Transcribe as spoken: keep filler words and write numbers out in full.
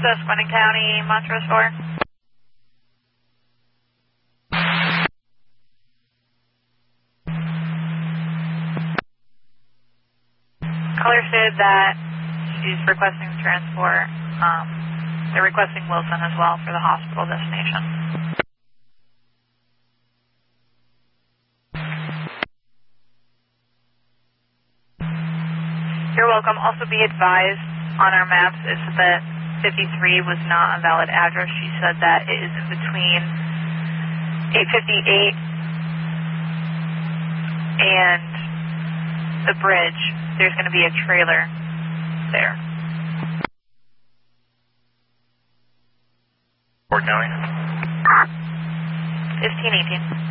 Susquehanna County, Montrose four. Caller said that she's requesting transport. Um, they're requesting Wilson as well for the hospital destination. You're welcome. Also be advised on our maps is that fifty-three was not a valid address. She said that it is in between eight fifty-eight and the bridge. There's going to be a trailer there. Fort County? fifteen eighteen.